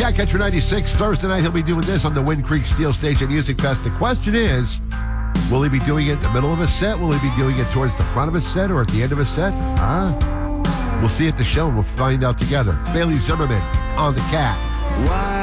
Cat Catcher 96. Thursday night, he'll be doing this on the Wind Creek Steel Station Music Fest. The question is, will he be doing it in the middle of a set? Will he be doing it towards the front of a set or at the end of a set? We'll see at the show and we'll find out together. Bailey Zimmerman on the Cat.